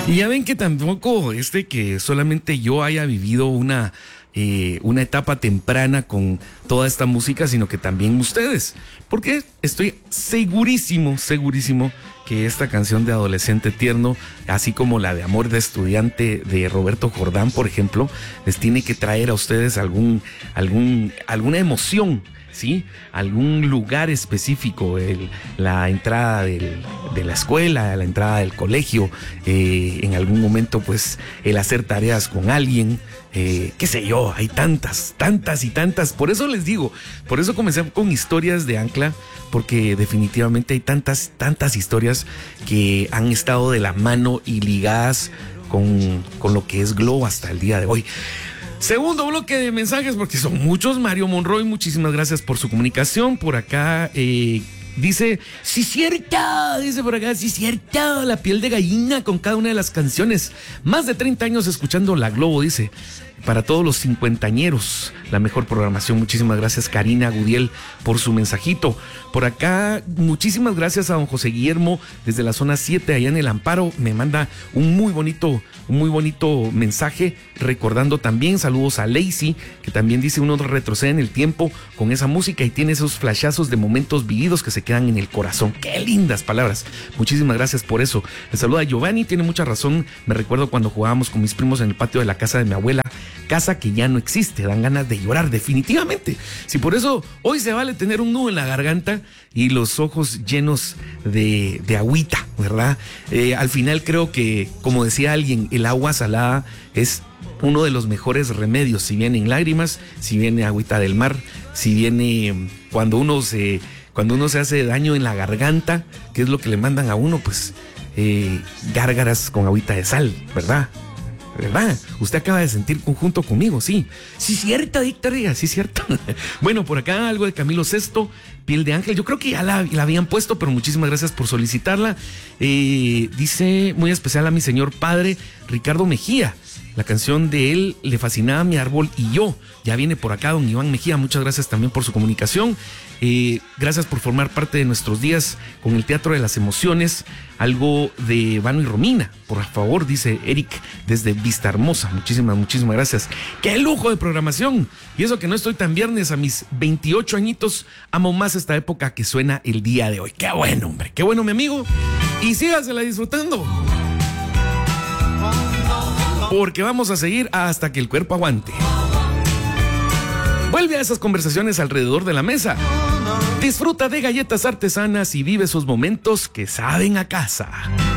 Y ya ven que tampoco que solamente yo haya vivido una etapa temprana con toda esta música, sino que también ustedes, porque estoy segurísimo que esta canción de Adolescente Tierno, así como la de Amor de Estudiante de Roberto Jordán, por ejemplo, les tiene que traer a ustedes alguna emoción, ¿sí? Algún lugar específico, la entrada de la escuela, la entrada del colegio, en algún momento pues el hacer tareas con alguien, qué sé yo, hay tantas, por eso les digo, por eso comencé con historias de Ancla, porque definitivamente hay tantas historias que han estado de la mano y ligadas con lo que es Globo hasta el día de hoy. Segundo bloque de mensajes, porque son muchos. Mario Monroy, muchísimas gracias por su comunicación. Por acá dice, sí cierto, dice por acá, sí cierto, la piel de gallina con cada una de las canciones. Más de 30 años escuchando la Globo, dice. Para todos los cincuentañeros, la mejor programación. Muchísimas gracias, Karina Gudiel, por su mensajito. Por acá, muchísimas gracias a don José Guillermo desde la zona 7, allá en el Amparo. Me manda un muy bonito mensaje, recordando también, saludos a Lacey, que también dice, uno retrocede en el tiempo con esa música y tiene esos flashazos de momentos vividos que se quedan en el corazón. ¡Qué lindas palabras! Muchísimas gracias por eso. Le saluda Giovanni, tiene mucha razón. Me recuerdo cuando jugábamos con mis primos en el patio de la casa de mi abuela, casa que ya no existe, dan ganas de llorar definitivamente. Si por eso hoy se vale tener un nudo en la garganta y los ojos llenos de agüita, ¿verdad? Al final creo que, como decía alguien, el agua salada es uno de los mejores remedios, si vienen lágrimas, si viene agüita del mar, si viene cuando uno se hace daño en la garganta, que es lo que le mandan a uno, pues gárgaras con agüita de sal, ¿verdad? Usted acaba de sentir conjunto conmigo, sí. Sí, cierto, Víctor, sí, cierto. Bueno, por acá algo de Camilo Sesto, Piel de Ángel. Yo creo que ya la habían puesto, pero muchísimas gracias por solicitarla. Dice, muy especial a mi señor padre, Ricardo Mejía. La canción de él, Le fascinaba mi árbol y yo. Ya viene por acá don Iván Mejía. Muchas gracias también por su comunicación. Gracias por formar parte de nuestros días con el Teatro de las Emociones. Algo de Vano y Romina, por favor, dice Eric desde Vista Hermosa. Muchísimas gracias. ¡Qué lujo de programación! Y eso que no estoy tan viernes, a mis 28 añitos, amo más esta época que suena el día de hoy. ¡Qué bueno, hombre! ¡Qué bueno, mi amigo! Y sígasela disfrutando, porque vamos a seguir hasta que el cuerpo aguante. Vuelve a esas conversaciones alrededor de la mesa. Disfruta de galletas artesanas y vive esos momentos que saben a casa.